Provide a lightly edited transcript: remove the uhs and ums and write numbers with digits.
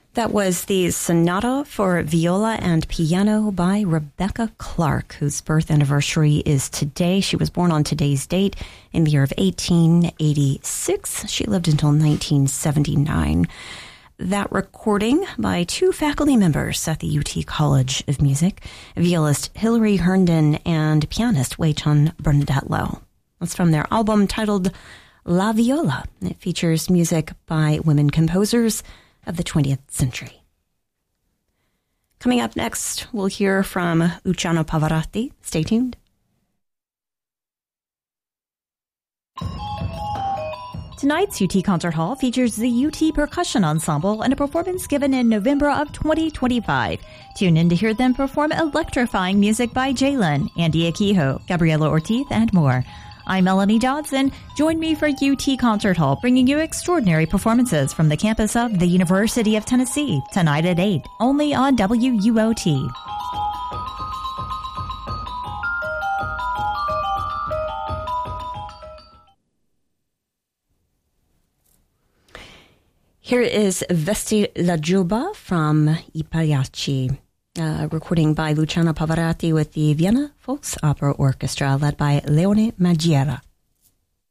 That was the Sonata for Viola and Piano by Rebecca Clark, whose birth anniversary is today. She was born on today's date in the year of 1886. She lived until 1979. That recording by two faculty members at the UT College of Music, violist Hilary Herndon and pianist Wei-Chun Bernadette-Lowe. That's from their album titled La Viola. It features music by women composers of the 20th century. Coming up next, we'll hear from Luciano Pavarotti. Stay tuned. Tonight's UT Concert Hall features the UT Percussion Ensemble and a performance given in November of 2025. Tune in to hear them perform electrifying music by Jalen, Andy Akiho, Gabriela Ortiz, and more. I'm Melanie Johnson. Join me for UT Concert Hall, bringing you extraordinary performances from the campus of the University of Tennessee, tonight at 8, only on WUOT. Here is Vesti la Giubba from I Pagliacci, recording by Luciano Pavarotti with the Vienna Volksopera Orchestra, led by Leone Magiera.